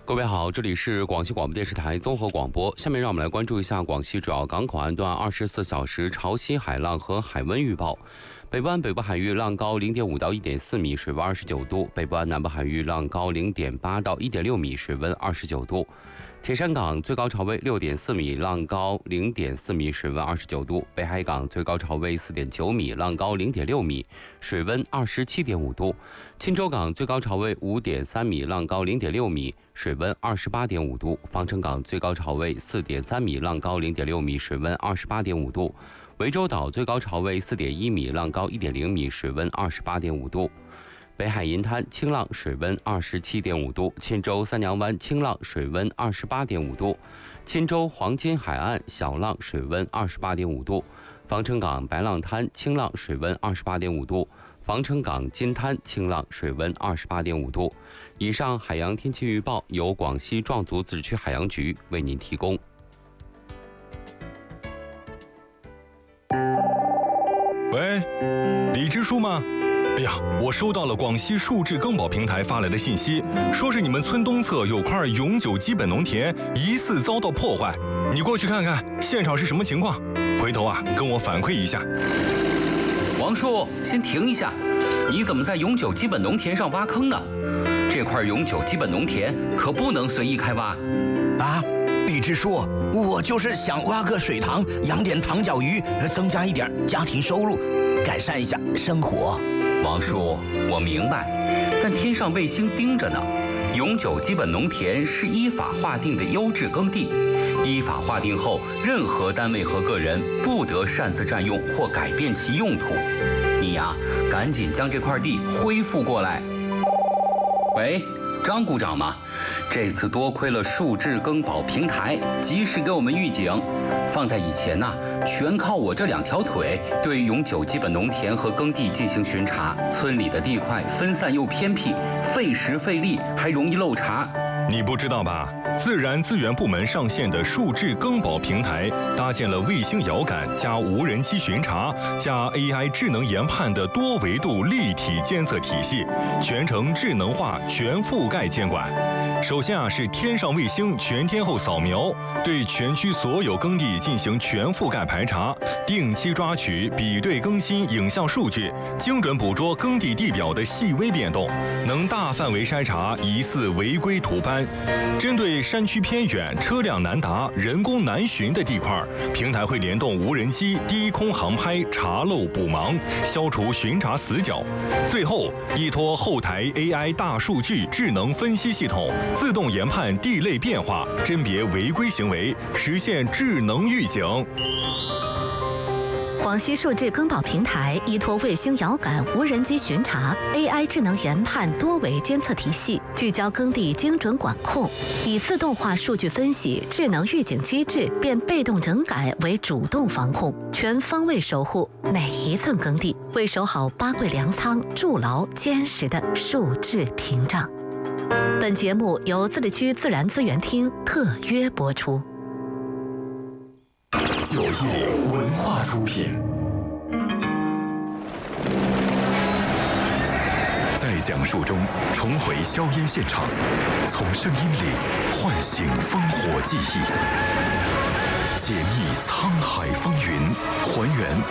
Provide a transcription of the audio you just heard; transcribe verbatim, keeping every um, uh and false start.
各位好，这里是广西广播电视台综合广播。下面让我们来关注一下广西主要港口岸段二十四小时潮汐海浪和海温预报。北部岸北部海域浪高零点五到一点四米，水温二十九度；北部岸南部海域浪高零点八到一点六米，水温二十九度。铁山港最高潮位六点四米，浪高零点四米，水温二十九度；北海港最高潮位四点九米，浪高零点六米，水温二十七点五度；钦州港最高潮位五点三米，浪高零点六米，水温二十八点五度；防城港最高潮位四点三米，浪高零点六米，水温二十八点五度；涠洲岛最高潮位四点一米，浪高一点零米，水温二十八点五度。北海银滩清浪，水温二十七点五度；钦州三娘湾清浪，水温二十八点五度；钦州黄金海岸小浪，水温二十八点五度；防城港白浪滩清浪，水温二十八点五度；防城港金滩清浪，水温二十八点五度。以上海洋天气预报由广西壮族自治区海洋局为您提供。 喂，李支书吗？哎呀，我收到了广西数字更保平台发来的信息，说是你们村东侧有块永久基本农田疑似遭到破坏，你过去看看现场是什么情况，回头啊跟我反馈一下。 王叔，先停一下，你怎么在永久基本农田上挖坑呢？这块永久基本农田可不能随意开挖。 啊，李支书，我就是想挖个水塘，养点塘脚鱼，增加一点家庭收入，改善一下生活。 王叔，我明白，但天上卫星盯着呢。永久基本农田是依法划定的优质耕地，依法划定后，任何单位和个人不得擅自占用或改变其用途。你呀，赶紧将这块地恢复过来。喂，张股长吗？这次多亏了数字更保平台及时给我们预警，放在以前呢、啊，全靠我这两条腿对永久基本农田和耕地进行巡查，村里的地块分散又偏僻，费时费力，还容易漏查。 你不知道吧？自然资源部门上线的数字更保平台，搭建了卫星遥感加无人机巡查加 A I 智能研判的多维度立体监测体系，全程智能化、全覆盖监管。首先啊，是天上卫星全天候扫描，对全区所有耕地进行全覆盖排查，定期抓取、比对更新影像数据，精准捕捉耕地地表的细微变动，能大范围筛查疑似违规土攀。针对山区偏远、车辆难达、人工难寻的地块，平台会联动无人机低空航拍，查漏补盲，消除巡查死角。最后，依托后台 A I 大数据智能分析系统，自动研判地类变化，甄别违规行为，实现智能预警。 广西数字更保平台依托卫星遥感、无人机巡查、A I 智能研判多维监测体系，聚焦耕地精准管控，以自动化数据分析、智能预警机制变被动整改为主动防控，全方位守护每一寸耕地，为守好八桂粮仓筑牢坚实的数字屏障。本节目由自治区自然资源厅特约播出。 九业文化出品。在讲述中重回硝烟现场，从声音里唤醒烽火记忆，解密沧海风云，还原